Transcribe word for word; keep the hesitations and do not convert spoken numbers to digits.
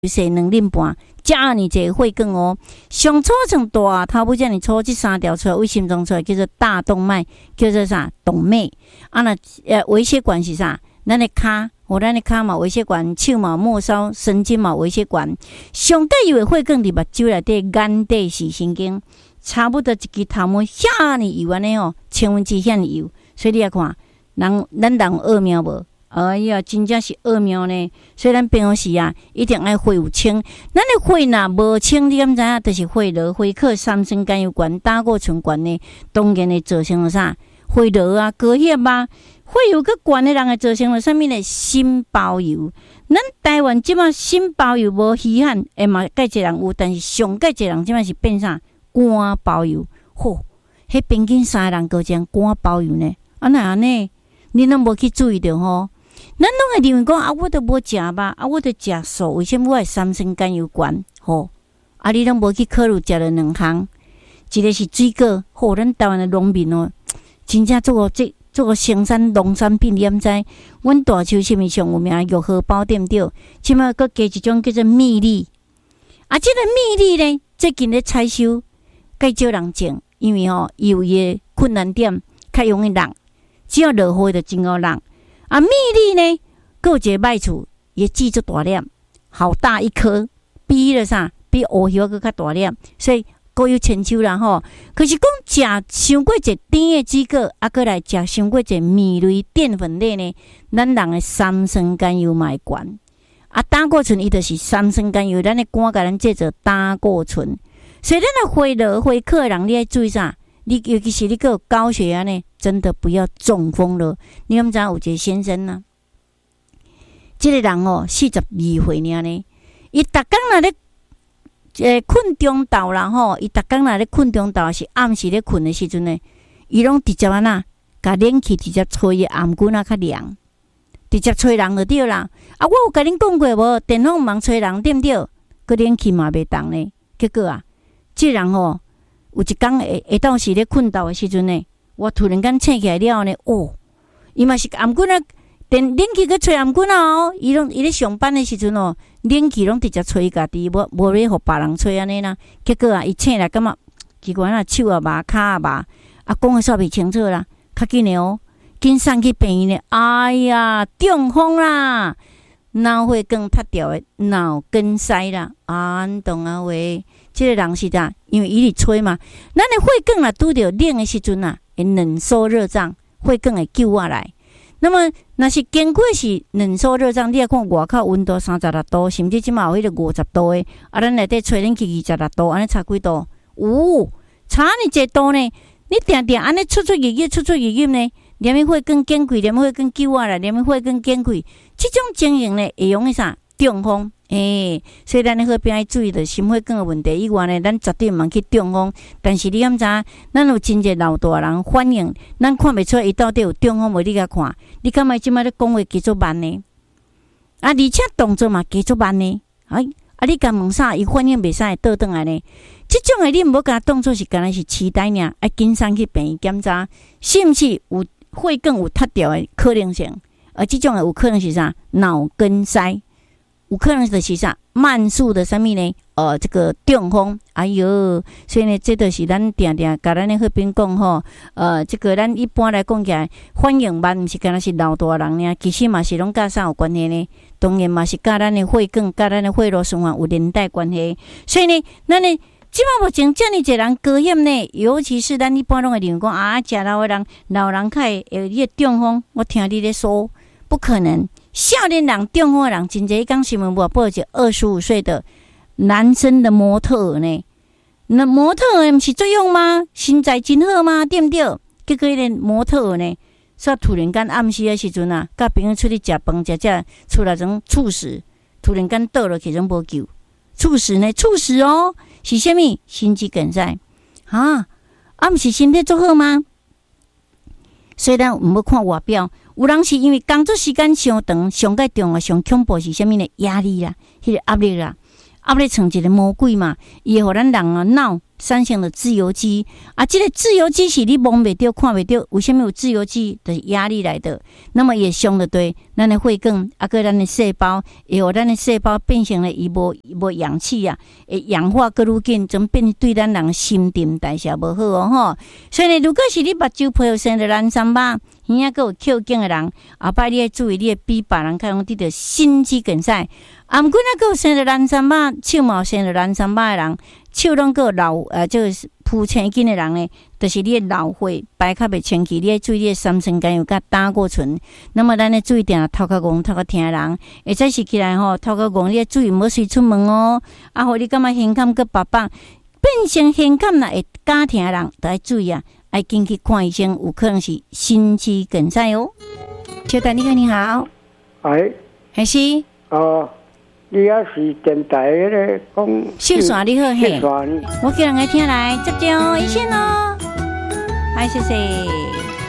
洗两啉半，遮尔尼济血管哦，上粗层大，头尾遮尔粗，这三条出来，为心脏出来叫做大动脉，叫做啥？动脉。啊那呃微血管是啥？咱的骹，哦，咱的骹嘛微血管，手嘛末梢神经嘛微血管。上界有的血管伫目睭内底，眼底是神经，差不多一支头毛遐尔油安尼哦，千分之遐尔油。所以你来看，人咱人有恶名无？哎呀，真正是恶名呢！所以咱平时啊，一定爱血有清。咱的血若无清，你敢知影？就是血流、血克、三酸甘油酐、胆固醇酐呢，当然会造成了啥？血流啊、高血压啊，血油较悬的人会造成了啥物呢？心包油。咱台湾即马心包油无稀罕，诶嘛，介济人有，但是上介济人即马是变啥？肝包油。吼，迄平均三个人高种肝包油呢？啊那安尼，你拢无去注意着吼？咱拢会认为讲啊，我都无食肉，啊，我都食素，为什么我会三酸甘油酐？吼，啊，你拢无去考虑食了两项，一个是水果，吼，咱台湾的农民哦，真正做个这做个生产农产品，你毋知？阮大树什么上有名？玉荷包对毋对？即摆佫加一种叫做蜜栗，啊，即、这个蜜栗呢，最近咧采收，介少人种，因为吼、哦，有伊的困难点，较容易烂，只要落雨就真好烂。啊，蜜栗呢，佫有一个歹处，伊籽足大粒，好大一颗，比迄个啥，比乌叶佫较大粒，所以各有千秋啦吼。可是讲食伤过侪甜的水果，啊，佫来食伤过侪蜜类淀粉类呢，咱人的三酸甘油嘛会悬。啊，胆固醇伊就是三酸甘油，咱的肝甲咱制造胆固醇，所以咱的血流、血克的人，你要注意啥？你尤其是你个有高血压呢，真的不要中风了。你敢知有一个先生呢、啊？这个人哦，四十二岁尔呢，伊逐工若咧，诶困中昼啦吼，伊逐工若咧困中昼是暗时咧困的时阵呢，伊拢直接安那，甲冷气直接吹伊颔骨啊较凉，直接吹人就对啦。啊，我有甲恁讲过无？电风忙吹人对毋对？个冷气嘛袂动呢。结果啊，这个人哦。有一工下下昼时咧困到的时阵呢，我突然间醒起来了呢，哦，伊嘛是颔骨啊，电冷气去吹颔骨哦，伊拢伊咧上班的时阵哦，冷气拢直接吹家己，无无咧互别人吹安尼啦。结果啊，伊醒来感觉奇怪啦，手啊麻，骹啊麻，啊讲的煞袂清楚啦，较紧的哦，紧送去病院呢。哎呀，中风啦！脑血管塌掉的脑梗塞啦，安懂啊喂！这个人是咋？因为伊咧吹嘛，咱的血管啊拄着冷的时阵啊，会冷缩热胀，血管会救下来。那么，若是经过是冷缩热胀，你要看外口温度三十六度，甚至即马有迄个五十度的，啊，咱内底吹冷气二十六度，安尼差几度？有差呢一度呢？你定定安尼出出入入，出出入入呢？连咪血管减亏，连咪血管救下来，连咪血管减亏，这种情形呢，会容易啥中风？诶、欸，所以咱咧好边爱注意着心血管的问题以外呢，咱绝对毋通去中风。但是你敢知？咱有真侪老大人反映，咱看袂出来伊到底有中风无？你甲看，你感觉即摆咧讲话加足慢呢？啊，而且动作嘛加足慢呢？哎，啊，你甲问啥？伊反应袂使会倒转来呢？即种诶，你毋好甲当作是干那是痴呆尔，爱紧送去病院检查，是毋是有血管有塌掉的可能性？而即种诶，有可能是啥？脑梗塞。有可能就是啥慢速的什么呢？呃，这个中风，哎哟，所以呢，这就是咱定定甲咱的迄边讲吼，呃，这个咱一般来讲起来，反应慢，毋是干那是老大人呢，其实嘛是拢甲啥有关系呢？当然嘛是甲咱的血管、甲咱的血路循环有连带关系。所以呢，咱呢，即马目前遮尔侪人高险呢，尤其是咱一般拢会认为讲啊，食老的人，老人较会会你中风，我听你咧说，不可能。少年人中风的人真侪，刚新闻报报一个二十五岁的男生的模特儿呢，那模特儿不是作用吗？身材真好吗？对不对？结果迄个模特儿呢，煞突然间暗时的时阵啊，甲朋友出去食饭，食食出来种猝死，突然间倒落去种无救，猝死呢？猝死哦，是啥物？心肌梗塞啊？啊，不是身体足好吗？所以咱毋要看外表，有人是因为工作时间上长，上介重要、上恐怖是啥物呢？压力啦，迄、那个压力啦，压力像一个魔鬼嘛，伊会互咱人啊脑产生了自由基啊，这个自由基是你摸不到、看不到，为什么有自由基的压力来的？那么也伤了对咱的血管，啊，个咱的细胞，也有咱的细胞变成了伊无无氧气啊，会氧化个愈紧，总变对咱人新陈代谢无好哦吼。所以呢，如果是你目睭皮肤生着蓝三巴，耳仔个有口颈的人，后摆你要注意，你会比别人较容易得到心肌梗塞。啊，毋过那个生着蓝三巴，手毛生着蓝三巴的人，手拢个老呃，就是浮青筋的人呢，就是你的老血排较袂清气，你要注意你的三酸甘油甲胆固醇。那么咱要注意点，头壳戆、头壳疼的人，会再是起来吼，头壳戆，你要注意，莫随出门哦。啊，互你感觉胸坎个白白，变成胸坎啦会加疼的人，都要注意啊，要紧去看医生，有可能是心肌梗塞哦。小丹，你好，你好， 哎， 还是哦。你也是电台咧讲， 秀山你好嘿，我叫人来听来接电哦，一线哦，嗨，谢谢。